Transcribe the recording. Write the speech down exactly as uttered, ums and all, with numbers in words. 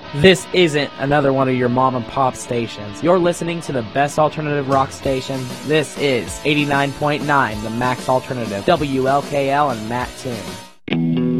This isn't another one of your mom and pop stations. You're listening to the best alternative rock station. This is eighty-nine point nine, the Max Alternative, W L K L and Matt Toon.